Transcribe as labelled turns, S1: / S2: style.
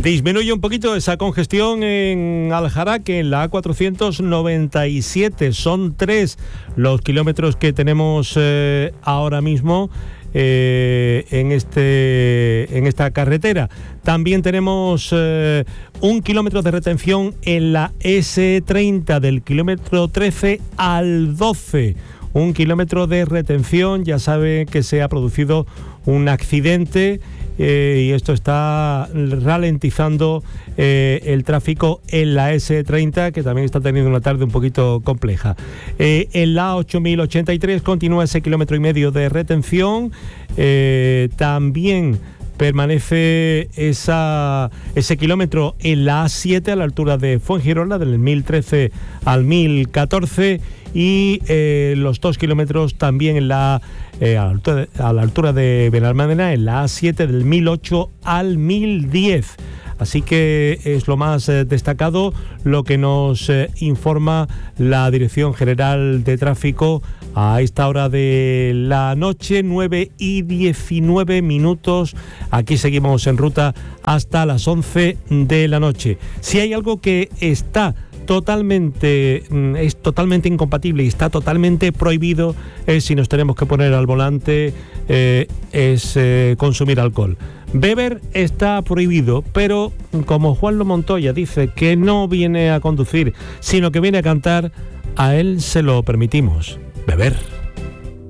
S1: Disminuye un poquito esa congestión en Aljaraque, en la A497. Son 3 los kilómetros que tenemos ahora mismo en esta carretera. También tenemos 1 kilómetro de retención en la S30 del kilómetro 13 al 12. 1 kilómetro de retención, ya sabe que se ha producido un accidente y esto está ralentizando el tráfico en la S30, que también está teniendo una tarde un poquito compleja. En la 8083 continúa ese 1,5 kilómetros de retención. También permanece ese kilómetro en la A7 a la altura de Fuengirola, del 1013 al 1014, y los 2 kilómetros también en a la altura de Benalmádena, en la A7 del 1008 al 1010. Así que es lo más destacado lo que nos informa la Dirección General de Tráfico a esta hora de la noche, 9:19. Aquí seguimos en ruta hasta las 11 de la noche. Si hay algo que es totalmente incompatible y está totalmente prohibido, es si nos tenemos que poner al volante, es consumir alcohol. Beber está prohibido, pero como Juanlo Montoya dice que no viene a conducir, sino que viene a cantar, a él se lo permitimos beber.